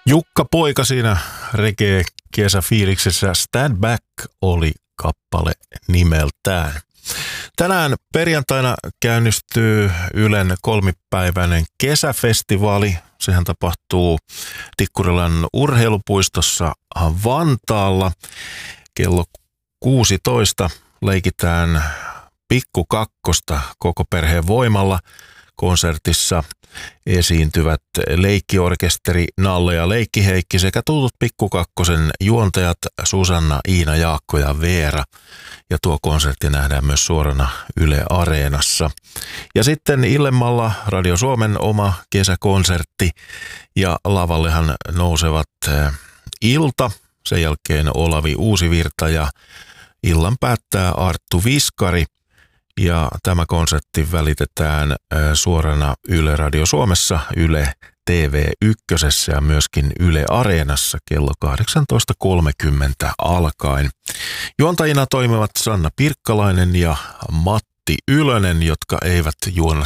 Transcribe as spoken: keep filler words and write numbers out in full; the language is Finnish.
Jukka Poika siinä reggae kesäfiiliksessä. Stand Back oli kappale nimeltään. Tänään perjantaina käynnistyy Ylen kolmipäiväinen kesäfestivaali. Sehän tapahtuu Tikkurilan urheilupuistossa Vantaalla. Kello kuusitoista leikitään Pikku Kakkosta koko perheen voimalla. Konsertissa esiintyvät leikkiorkesteri Nalle ja Leikki Heikki sekä tutut Pikku Kakkosen juontajat Susanna, Iina, Jaakko ja Veera. Ja tuo konsertti nähdään myös suorana Yle Areenassa. Ja sitten illemmalla Radio Suomen oma kesäkonsertti ja lavallehan nousevat Ilta, sen jälkeen Olavi Uusivirta ja illan päättää Arttu Viskari. Ja tämä konsertti välitetään suorana Yle Radio Suomessa, Yle T V yksi ja myöskin Yle Areenassa kello kahdeksantoista kolmekymmentä alkaen. Juontajina toimivat Sanna Pirkkalainen ja Matti Ylönen, jotka eivät juona